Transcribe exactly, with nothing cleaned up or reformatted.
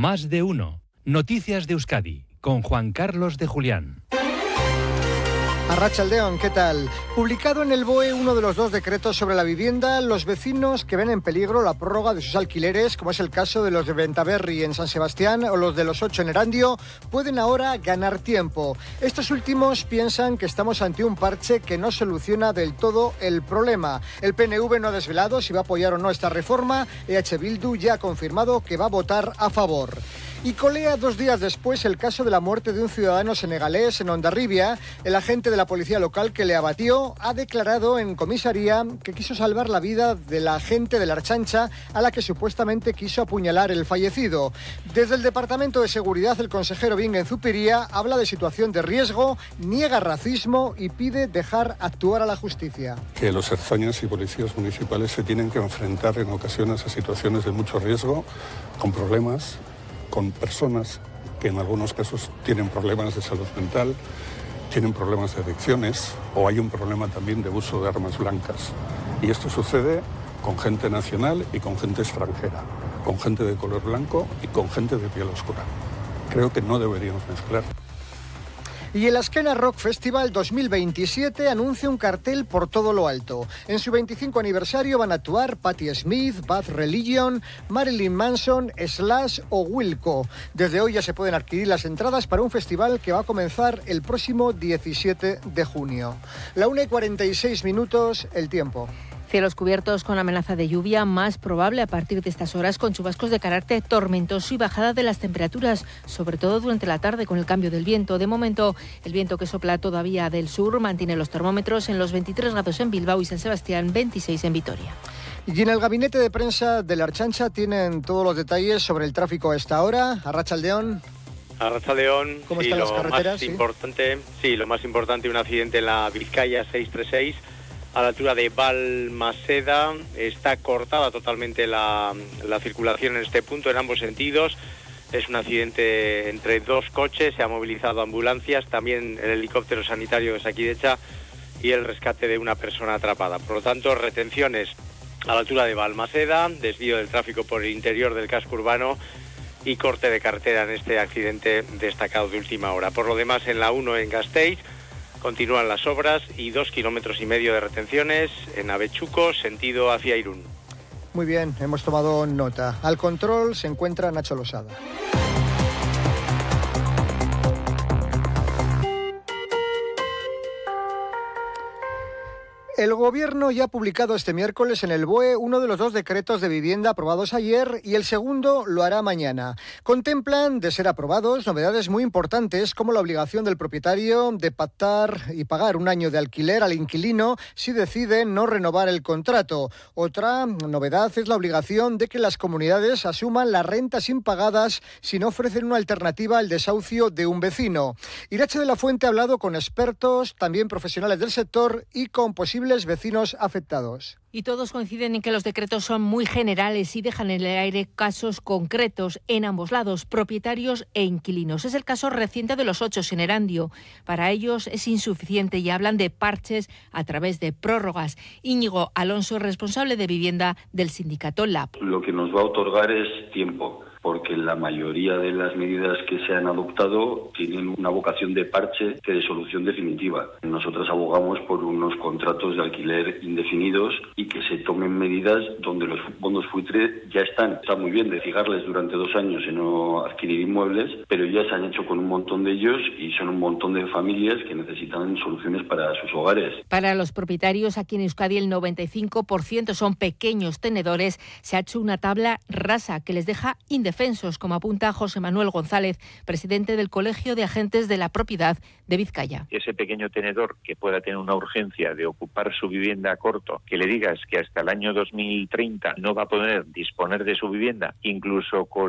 Más de uno. Noticias de Euskadi, con Juan Carlos de Julián. Arratsaldeon, ¿qué tal? Publicado en el B O E uno de los dos decretos sobre la vivienda, los vecinos que ven en peligro la prórroga de sus alquileres, como es el caso de los de Bentaberri en San Sebastián o los de los ocho en Erandio, pueden ahora ganar tiempo. Estos últimos piensan que estamos ante un parche que no soluciona del todo el problema. El P N V no ha desvelado si va a apoyar o no esta reforma. E H Bildu ya ha confirmado que va a votar a favor. Y colea dos días después el caso de la muerte de un ciudadano senegalés en Hondarribia. El agente de la policía local que le abatió ha declarado en comisaría que quiso salvar la vida de la agente de la Ertzaintza a la que supuestamente quiso apuñalar el fallecido. Desde el Departamento de Seguridad, el consejero Bingen Zupiria habla de situación de riesgo, niega racismo y pide dejar actuar a la justicia. Que los ertzainas y policías municipales se tienen que enfrentar en ocasiones a situaciones de mucho riesgo, con problemas, con personas que en algunos casos tienen problemas de salud mental, tienen problemas de adicciones o hay un problema también de uso de armas blancas. Y esto sucede con gente nacional y con gente extranjera, con gente de color blanco y con gente de piel oscura. Creo que no deberíamos mezclar. Y el Azkena Rock Festival dos mil veintisiete anuncia un cartel por todo lo alto. En su veinticinco aniversario van a actuar Patti Smith, Bad Religion, Marilyn Manson, Slash o Wilco. Desde hoy ya se pueden adquirir las entradas para un festival que va a comenzar el próximo diecisiete de junio. La una y cuarenta y seis minutos, el tiempo. Cielos cubiertos con amenaza de lluvia, más probable a partir de estas horas, con chubascos de carácter tormentoso y bajada de las temperaturas, sobre todo durante la tarde con el cambio del viento. De momento, el viento que sopla todavía del sur mantiene los termómetros en los veintitrés grados en Bilbao y San Sebastián, veintiséis en Vitoria. Y en el gabinete de prensa de la Ertzaintza tienen todos los detalles sobre el tráfico a esta hora. Arratsaldeon. Arratsaldeon. ¿Cómo sí, están lo las carreteras? Más ¿sí? importante, sí, lo más importante, un accidente en la Vizcaya seiscientos treinta y seis. A la altura de Balmaseda está cortada totalmente la, la circulación en este punto en ambos sentidos. Es un accidente entre dos coches, se han movilizado ambulancias, también el helicóptero sanitario de Sakidecha y el rescate de una persona atrapada. Por lo tanto, retenciones a la altura de Balmaseda, desvío del tráfico por el interior del casco urbano y corte de carretera en este accidente destacado de última hora. Por lo demás, en la uno en Gasteiz continúan las obras y dos kilómetros y medio de retenciones en Avechuco, sentido hacia Irún. Muy bien, hemos tomado nota. Al control se encuentra Nacho Losada. El Gobierno ya ha publicado este miércoles en el B O E uno de los dos decretos de vivienda aprobados ayer y el segundo lo hará mañana. Contemplan, de ser aprobados, novedades muy importantes como la obligación del propietario de pactar y pagar un año de alquiler al inquilino si decide no renovar el contrato. Otra novedad es la obligación de que las comunidades asuman las rentas impagadas si no ofrecen una alternativa al desahucio de un vecino. Irache de la Fuente ha hablado con expertos, también profesionales del sector y con posibles vecinos afectados. Y todos coinciden en que los decretos son muy generales y dejan en el aire casos concretos en ambos lados, propietarios e inquilinos. Es el caso reciente de los ocho en Erandio. Para ellos es insuficiente y hablan de parches a través de prórrogas. Íñigo Alonso, responsable de vivienda del sindicato L A B. Lo que nos va a otorgar es tiempo, porque la mayoría de las medidas que se han adoptado tienen una vocación de parche que de solución definitiva. Nosotros abogamos por unos contratos de alquiler indefinidos y que se tomen medidas donde los fondos buitre ya están. Está muy bien de fijarles durante dos años en no adquirir inmuebles, pero ya se han hecho con un montón de ellos y son un montón de familias que necesitan soluciones para sus hogares. Para los propietarios aquí en Euskadi el noventa y cinco por ciento son pequeños tenedores. Se ha hecho una tabla rasa que les deja indefensos, como apunta José Manuel González, presidente del Colegio de Agentes de la Propiedad de Vizcaya. Ese pequeño tenedor que pueda tener una urgencia de ocupar su vivienda a corto, que le digas que hasta el año dos mil treinta no va a poder disponer de su vivienda, incluso con